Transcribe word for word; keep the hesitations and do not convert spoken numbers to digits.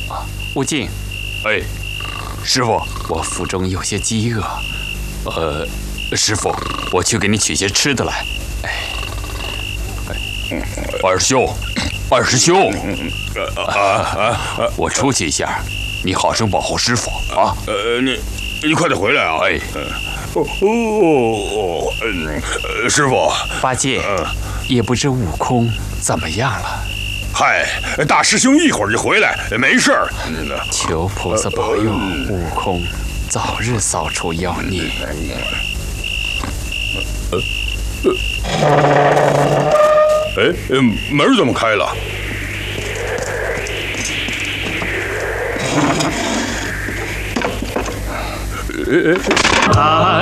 悟净， 哎，师傅， 我腹中有些饥饿。 呃，师傅，我去给你取些吃的来。哎，二师兄，二师兄，啊啊！我出去一下，你好生保护师傅啊。 呃，你你快点回来啊！ 哎， 哦哦，嗯，师傅， 八戒，也不知悟空怎么样了。 嗨，大师兄一会儿就回来，没事儿。 求菩萨保佑悟空早日扫除妖孽。 哎，门怎么开了？ 哎